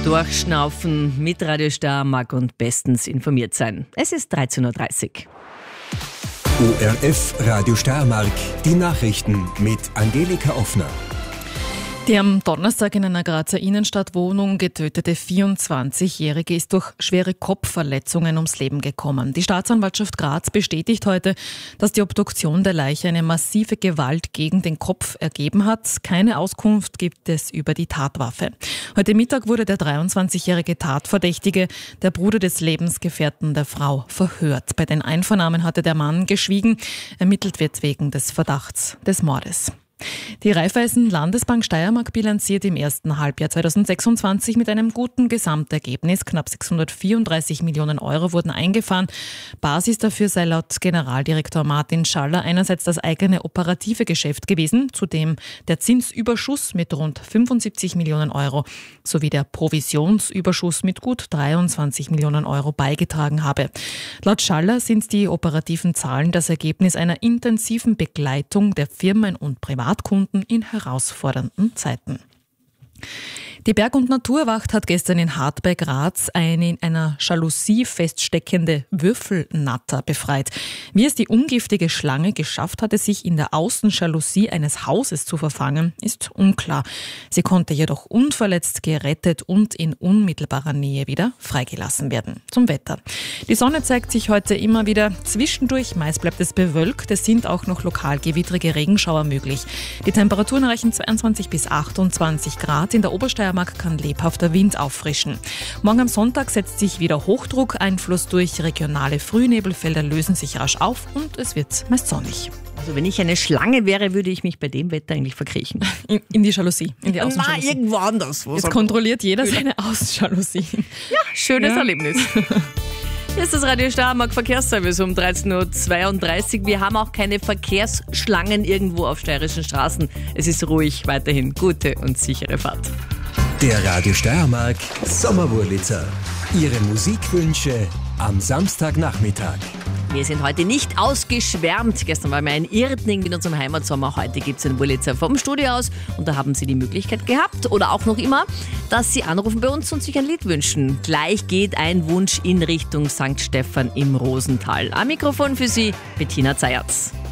Durchschnaufen mit Radio Steiermark und bestens informiert sein. Es ist 13.30 Uhr. ORF Radio Steiermark, die Nachrichten mit Angelika Offner. Die am Donnerstag in einer Grazer Innenstadtwohnung getötete 24-Jährige ist durch schwere Kopfverletzungen ums Leben gekommen. Die Staatsanwaltschaft Graz bestätigt heute, dass die Obduktion der Leiche eine massive Gewalt gegen den Kopf ergeben hat. Keine Auskunft gibt es über die Tatwaffe. Heute Mittag wurde der 23-jährige Tatverdächtige, der Bruder des Lebensgefährten der Frau, verhört. Bei den Einvernahmen hatte der Mann geschwiegen. Ermittelt wird wegen des Verdachts des Mordes. Die Raiffeisen-Landesbank Steiermark bilanziert im ersten Halbjahr 2026 mit einem guten Gesamtergebnis. Knapp 634 Millionen Euro wurden eingefahren. Basis dafür sei laut Generaldirektor Martin Schaller einerseits das eigene operative Geschäft gewesen, zudem der Zinsüberschuss mit rund 75 Millionen Euro sowie der Provisionsüberschuss mit gut 23 Millionen Euro beigetragen habe. Laut Schaller sind die operativen Zahlen das Ergebnis einer intensiven Begleitung der Firmen und Privatkunden in herausfordernden Zeiten. Die Berg- und Naturwacht hat gestern in Hart bei Graz eine in einer Jalousie feststeckende Würfelnatter befreit. Wie es die ungiftige Schlange geschafft hatte, sich in der Außenjalousie eines Hauses zu verfangen, ist unklar. Sie konnte jedoch unverletzt gerettet und in unmittelbarer Nähe wieder freigelassen werden. Zum Wetter. Die Sonne zeigt sich heute immer wieder zwischendurch. Meist bleibt es bewölkt. Es sind auch noch lokal gewittrige Regenschauer möglich. Die Temperaturen erreichen 22 bis 28 Grad. In der Obersteiermark kann lebhafter Wind auffrischen. Morgen am Sonntag setzt sich wieder Hochdruck. Einfluss durch regionale Frühnebelfelder lösen sich rasch auf und es wird meist sonnig. Also wenn ich eine Schlange wäre, würde ich mich bei dem Wetter eigentlich verkriechen. In die Jalousie. In die Außenjalousie. Irgendwo anders. Jetzt kontrolliert jeder seine Außenjalousie. Ja, schönes Erlebnis. Hier ist das Radio Steiermark Verkehrsservice um 13.32 Uhr. Wir haben auch keine Verkehrsschlangen irgendwo auf steirischen Straßen. Es ist ruhig, weiterhin gute und sichere Fahrt. Der Radio Steiermark Sommerwurlitzer. Ihre Musikwünsche am Samstagnachmittag. Wir sind heute nicht ausgeschwärmt. Gestern waren wir in Irtning mit unserem Heimatsommer. Heute gibt es einen Wurlitzer vom Studio aus. Und da haben Sie die Möglichkeit gehabt, oder auch noch immer, dass Sie anrufen bei uns und sich ein Lied wünschen. Gleich geht ein Wunsch in Richtung St. Stephan im Rosental. Am Mikrofon für Sie Bettina Zayatz.